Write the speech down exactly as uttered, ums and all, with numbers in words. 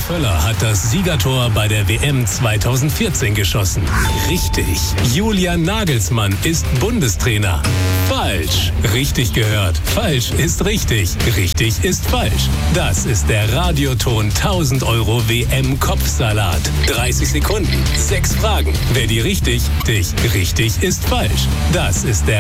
Völler hat das Siegertor bei der W M zweitausendvierzehn geschossen. Richtig. Julian Nagelsmann ist Bundestrainer. Falsch. Richtig gehört. Falsch ist richtig. Richtig ist falsch. Das ist der Radioton tausend Euro W M-Kopfsalat. dreißig Sekunden, sechs Fragen. Wer die richtig, dich richtig ist falsch. Das ist der